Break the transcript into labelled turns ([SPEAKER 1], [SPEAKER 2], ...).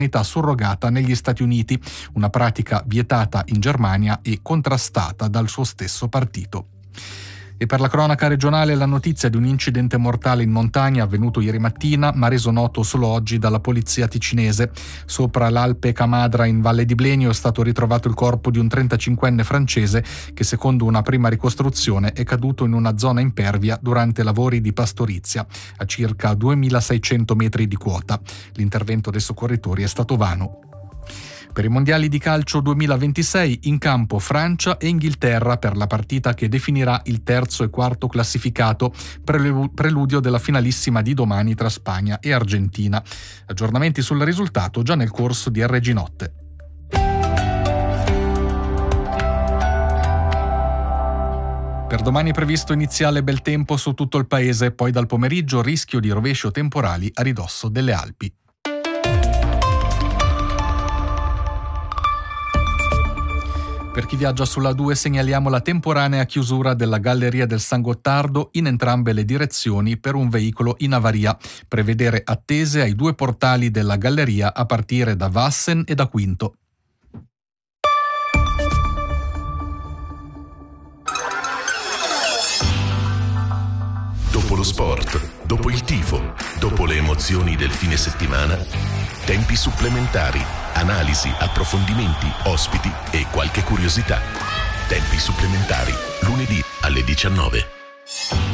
[SPEAKER 1] surrogata negli Stati Uniti, una pratica vietata in Germania e contrastata dal suo stesso partito. E per la cronaca regionale la notizia di un incidente mortale in montagna avvenuto ieri mattina, ma reso noto solo oggi dalla polizia ticinese. Sopra l'Alpe Camadra in Valle di Blenio è stato ritrovato il corpo di un 35enne francese che, secondo una prima ricostruzione, è caduto in una zona impervia durante lavori di pastorizia, a circa 2600 metri di quota. L'intervento dei soccorritori è stato vano. Per i mondiali di calcio 2026 in campo Francia e Inghilterra per la partita che definirà il terzo e quarto classificato, preludio della finalissima di domani tra Spagna e Argentina. Aggiornamenti sul risultato già nel corso di RG Notte. Per domani è previsto iniziale bel tempo su tutto il paese, poi dal pomeriggio rischio di rovescio temporali a ridosso delle Alpi. Per chi viaggia sulla 2 segnaliamo la temporanea chiusura della Galleria del San Gottardo in entrambe le direzioni per un veicolo in avaria. Prevedere attese ai 2 portali della galleria a partire da Vassen e da Quinto.
[SPEAKER 2] Dopo lo sport, dopo il tifo, dopo le emozioni del fine settimana, tempi supplementari, analisi, approfondimenti, ospiti e qualche curiosità. Tempi supplementari, lunedì alle 19.